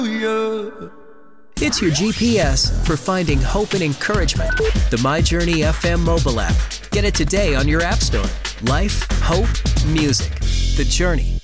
It's your GPS for finding hope and encouragement. The My Journey FM mobile app. Get it today on your app store. Life, hope, music. The Journey.